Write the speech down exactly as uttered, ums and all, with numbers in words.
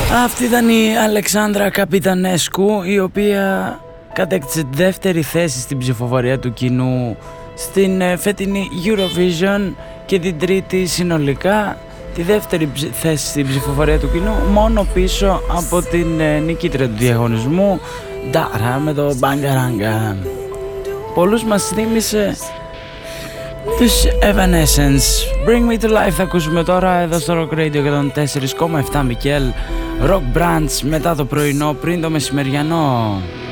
Αυτή ήταν η Αλεξάνδρα Καπιτανέσκου, η οποία κατέκτησε τη δεύτερη θέση στην ψηφοφορία του κοινού στην φετινή Eurovision και την τρίτη συνολικά, τη δεύτερη θέση στην ψηφοφορία του κοινού, μόνο πίσω από την νικήτρια του διαγωνισμού, Dara, με το Bangaranga. Πολλούς μας θύμισε τους Evanescence. Bring Me To Life θα ακούσουμε τώρα εδώ στο Rock Radio εκατόν τέσσερα κόμμα επτά. Μικέλ, Rock Brands μετά το πρωινό, πριν το μεσημεριανό.